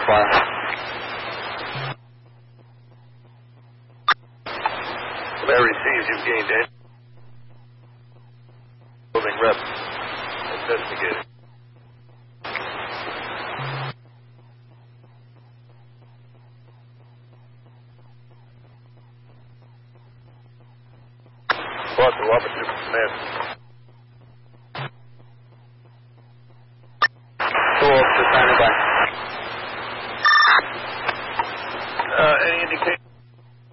fire. Bear receives, you've gained in. Building rep. Investigating. Brought to Officer Command.